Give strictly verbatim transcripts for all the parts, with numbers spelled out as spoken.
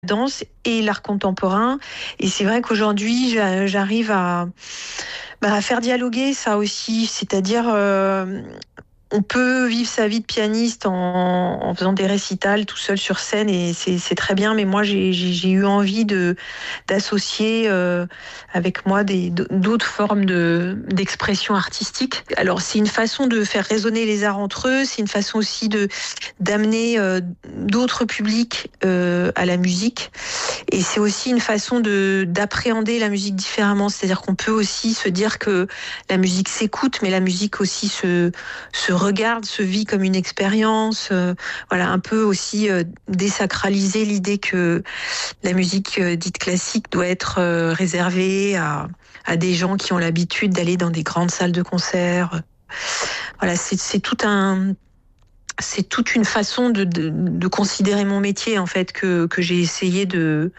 danse et l'art contemporain. Et c'est vrai qu'aujourd'hui, j'arrive à, bah, à faire dialoguer ça aussi, c'est-à-dire euh, on peut vivre sa vie de pianiste en, en faisant des récitals tout seul sur scène et c'est, c'est très bien, mais moi j'ai, j'ai, j'ai eu envie de, d'associer euh, avec moi des, d'autres formes de, d'expression artistique. Alors c'est une façon de faire résonner les arts entre eux, c'est une façon aussi de, d'amener euh, d'autres publics euh, à la musique et c'est aussi une façon de, d'appréhender la musique différemment, c'est-à-dire qu'on peut aussi se dire que la musique s'écoute, mais la musique aussi se, se regarde, se vit comme une expérience. Euh, voilà, un peu aussi euh, désacraliser l'idée que la musique euh, dite classique doit être euh, réservée à, à des gens qui ont l'habitude d'aller dans des grandes salles de concert. Voilà, c'est, c'est tout un... C'est toute une façon de, de, de considérer mon métier, en fait, que, que j'ai essayé de,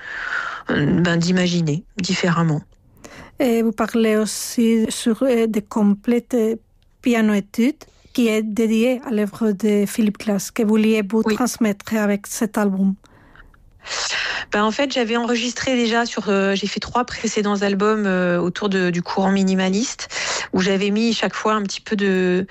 ben, d'imaginer différemment. Et vous parlez aussi sur des complètes piano-études qui est dédié à l'œuvre de Philip Glass, que vous vouliez vous oui. transmettre avec cet album. Ben en fait, j'avais enregistré déjà sur, euh, j'ai fait trois précédents albums euh, autour de, du courant minimaliste, où j'avais mis chaque fois un petit peu de,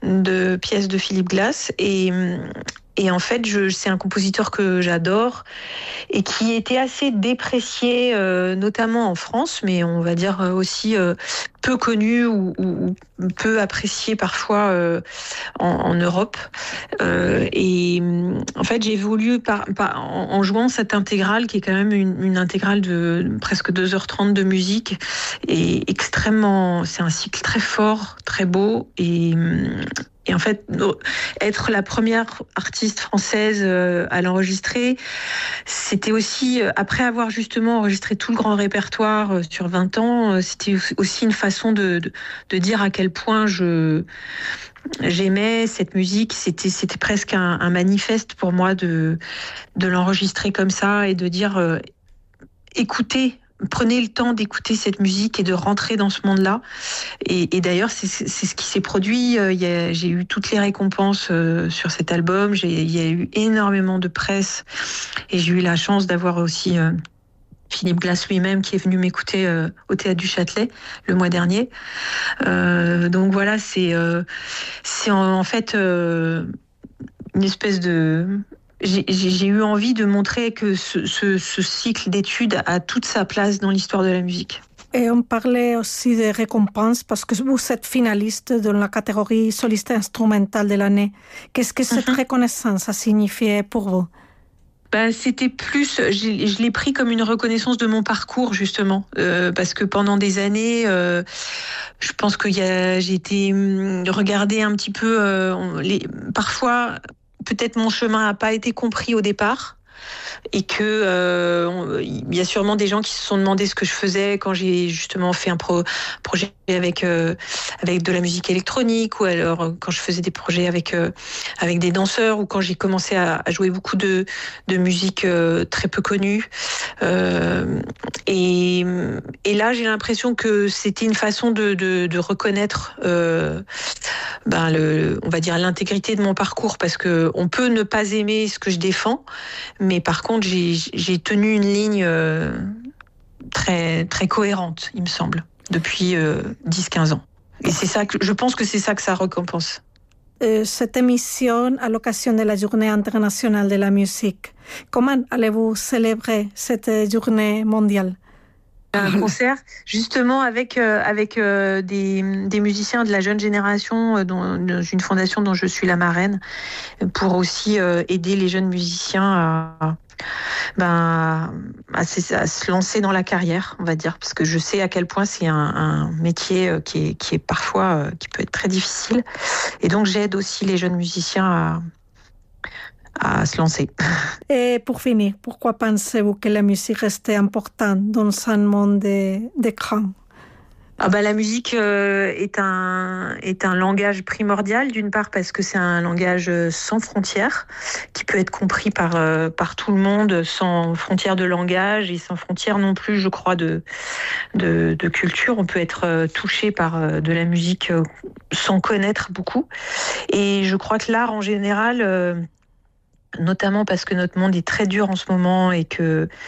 de pièces de Philip Glass et Et en fait, je, c'est un compositeur que j'adore et qui était assez déprécié, euh, notamment en France, mais on va dire aussi euh, peu connu ou, ou, ou peu apprécié parfois euh, en, en Europe. Euh, et en fait, j'ai voulu, par, par, en, en jouant cette intégrale, qui est quand même une, une intégrale de presque deux heures trente de musique, et extrêmement, c'est un cycle très fort, très beau et Et en fait, être la première artiste française à l'enregistrer, c'était aussi, après avoir justement enregistré tout le grand répertoire sur vingt ans, c'était aussi une façon de, de, de dire à quel point je, j'aimais cette musique. C'était, c'était presque un, un manifeste pour moi de, de l'enregistrer comme ça et de dire, euh, écoutez, prenez le temps d'écouter cette musique et de rentrer dans ce monde-là. Et, et d'ailleurs, c'est, c'est ce qui s'est produit. Il y a, j'ai eu toutes les récompenses euh, sur cet album. J'ai, il y a eu énormément de presse. Et j'ai eu la chance d'avoir aussi euh, Philip Glass lui-même qui est venu m'écouter euh, au Théâtre du Châtelet le mois dernier. Euh, donc voilà, c'est, euh, c'est en, en fait euh, une espèce de... J'ai, j'ai eu envie de montrer que ce, ce, ce cycle d'études a toute sa place dans l'histoire de la musique. Et on parlait aussi des récompenses parce que vous êtes finaliste dans la catégorie soliste instrumentale de l'année. Qu'est-ce que cette uh-huh. reconnaissance a signifié pour vous? Ben, c'était plus, je, je l'ai pris comme une reconnaissance de mon parcours justement, euh, parce que pendant des années, euh, je pense que y a, j'ai été regarder un petit peu, euh, les, parfois. Peut-être mon chemin n'a pas été compris au départ et que euh, il y a sûrement des gens qui se sont demandé ce que je faisais quand j'ai justement fait un pro, projet avec euh, avec de la musique électronique ou alors quand je faisais des projets avec euh, avec des danseurs ou quand j'ai commencé à, à jouer beaucoup de de musique euh, très peu connue euh, et et là j'ai l'impression que c'était une façon de de, de reconnaître euh, ben le on va dire l'intégrité de mon parcours parce que on peut ne pas aimer ce que je défends mais par contre j'ai j'ai tenu une ligne euh, très très cohérente il me semble depuis euh, dix à quinze ans. Et c'est ça que, je pense que c'est ça que ça récompense. Euh, cette émission à l'occasion de la Journée internationale de la musique, comment allez-vous célébrer cette journée mondiale? Un concert justement avec euh, avec euh, des des musiciens de la jeune génération euh, dans, dans une fondation dont je suis la marraine pour aussi euh, aider les jeunes musiciens à ben à, à se lancer dans la carrière, on va dire, parce que je sais à quel point c'est un, un métier qui est qui est parfois qui peut être très difficile et donc j'aide aussi les jeunes musiciens à à se lancer. Et pour finir, pourquoi pensez-vous que la musique reste importante dans un monde d'écran? Ah bah la musique euh, est un est un langage primordial, d'une part parce que c'est un langage sans frontières qui peut être compris par euh, par tout le monde sans frontières de langage et sans frontières non plus, je crois, de de, de culture. On peut être euh, touché par euh, de la musique euh, sans connaître beaucoup. Et je crois que l'art en général, euh, notamment parce que notre monde est très dur en ce moment et que